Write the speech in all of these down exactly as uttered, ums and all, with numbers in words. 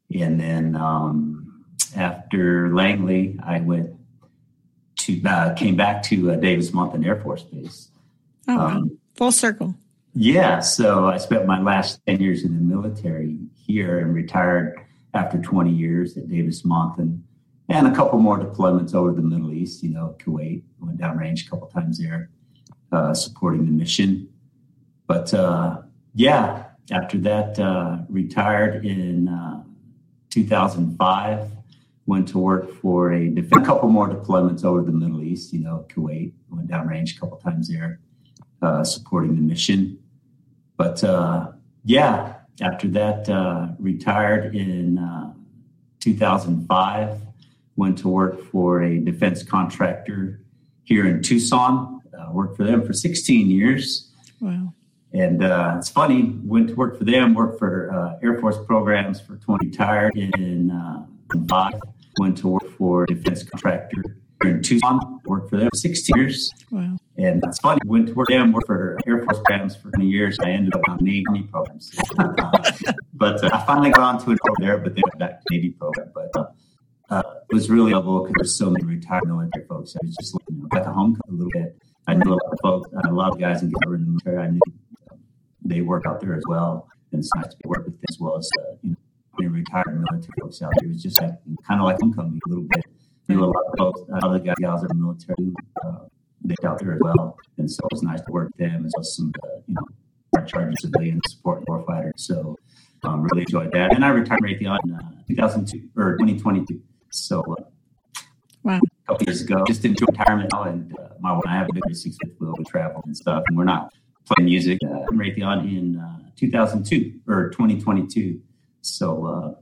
And then um, after Langley, I went to uh, came back to uh, Davis-Monthan Air Force Base. Oh, wow. Um, Full circle. Yeah, so I spent my last ten years in the military here and retired after twenty years at Davis-Monthan, and a couple more deployments over the Middle East. You know, Kuwait, went downrange a couple times there, uh, supporting the mission. But uh, yeah, after that, uh, retired in uh, two thousand five. Went to work for a, a couple more deployments over the Middle East. You know, Kuwait, went downrange a couple times there, uh, supporting the mission. But uh, yeah, after that, uh, retired in uh, two thousand five. Went to work for a defense contractor here in Tucson. Uh, worked for them for sixteen years. Wow. And uh, it's funny, went to work for them, worked for uh, Air Force programs for twenty, retired in uh, five. Went to work for a defense contractor here in Tucson, worked for them for sixteen years. Wow. And it's funny, went to work for them, worked for Air Force programs for twenty years. I ended up on Navy programs. but uh, I finally got onto it over there, but then went back to Navy program. But uh, uh, it was really helpful because there's so many retired military folks. I was just like, you know, got to home a little bit. I knew a lot of folks, a lot of guys in the military. I knew they work out there as well, and it's nice to work with them as well as uh, you know, retired military folks out there. It was just like kind of like homecoming a little bit. Knew a lot of folks, other guys, gals in the military, uh, they out there as well, and so it was nice to work with them as well as some, uh, you know, our charges civilian support warfighters. So um, really enjoyed that, and I retired from Raytheon in uh, two thousand two or twenty twenty-two. So uh, wow, a couple years ago, just enjoyed retirement now, and uh, my wife and I have a big six fifth wheel. We travel and stuff, and we're not playing music. Uh, in Raytheon in uh, two thousand two or twenty twenty-two. So,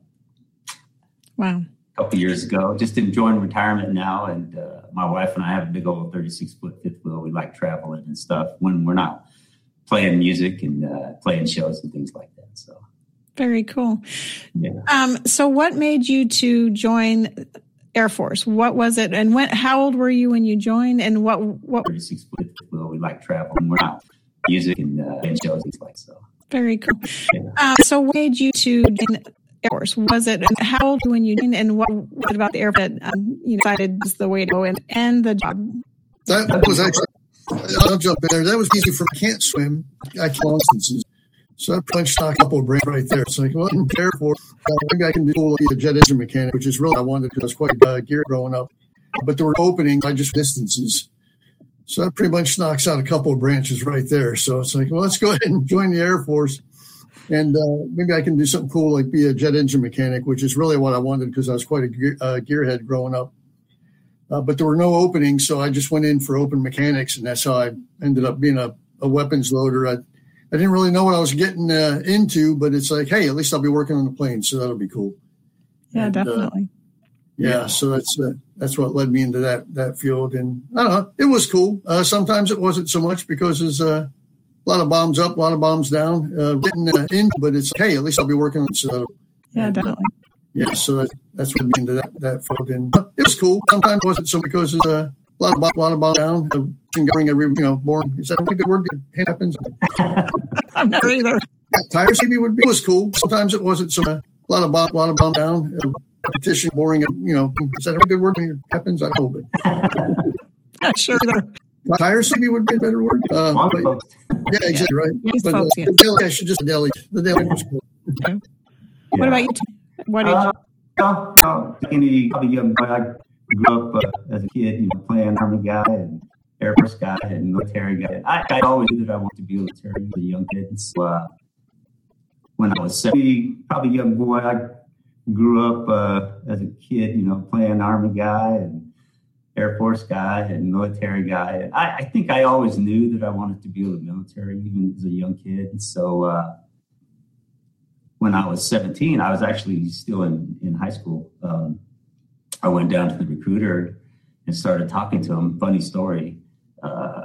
uh, wow, a couple years ago, just enjoying retirement now. And uh, my wife and I have a big old thirty-six foot fifth wheel. We like traveling and stuff when we're not playing music and uh, playing shows and things like that. So, very cool. Yeah. Um, so what made you to join Air Force? What was it? And when, how old were you when you joined? And what, what? thirty-six foot fifth wheel. We like traveling. We're not music and uh, playing shows and things like that. So. Very cool. Yeah. Um, so what made you to join Air Force? Was it, and how old were you when you joined, and what was it about the Air Force that um, you decided was the way to go and, and the job? That was actually, I'll jump in there. That was easy for me. I can't swim. I can't long distances. So I punched a couple of brains right there. It's like, well, I'm Air Force. Uh, maybe I can do a jet engine mechanic, which is really what I wanted because I was quite uh, geared growing up. But there were openings, I just distances. So that pretty much knocks out a couple of branches right there. So it's like, well, let's go ahead and join the Air Force. And uh, maybe I can do something cool like be a jet engine mechanic, which is really what I wanted because I was quite a gear, uh, gearhead growing up. Uh, but there were no openings, so I just went in for open mechanics, and that's how I ended up being a, a weapons loader. I, I didn't really know what I was getting uh, into, but it's like, hey, at least I'll be working on the plane, so that'll be cool. Yeah, and, definitely. Uh, Yeah, so that's uh, that's what led me into that that field, and I don't know, it was cool. Uh, sometimes it wasn't so much because there's uh, a lot of bombs up, a lot of bombs down, uh, getting uh, in. But it's hey, at least I'll be working on it. So yeah, and, definitely. Uh, yeah, so that, that's what led me into that that field, and uh, it was cool. Sometimes it wasn't so because there's uh, a lot of bomb, a lot of bombs down, uh, going every you know boring. Is that a good word? It happens. I'm not either. Tires maybe would be it was cool. Sometimes it wasn't so uh, a lot of bomb, a lot of bomb down. Uh, Repetition, boring, you know, is that a good word when it happens? I hope it. Not sure. Tires maybe would be a better word. Uh, but, yeah, exactly, right. These But folks, uh, yeah. the deli, I should just deli. The deli was cool. Okay. What about you? What did Uh, uh, uh, any probably young boy, I grew up uh, as a kid, you know, playing Army guy and Air Force guy and military guy. I, I always knew that I wanted to be military as a young kid. So uh, when I was seventy, probably young boy, I grew up uh, as a kid, you know, playing Army guy and Air Force guy and military guy. And I, I think I always knew that I wanted to be in the military, even as a young kid. And so uh, when I was seventeen, I was actually still in, in high school. Um, I went down to the recruiter and started talking to him. Funny story. Uh,